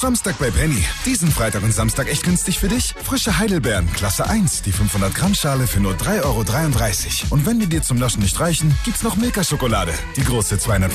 Samstag bei Penny. Diesen Freitag und Samstag echt günstig für dich? Frische Heidelbeeren, Klasse 1, die 500 Gramm Schale für nur 3,33 €. Und wenn die dir zum Naschen nicht reichen, gibt's noch Milka-Schokolade. Die große 200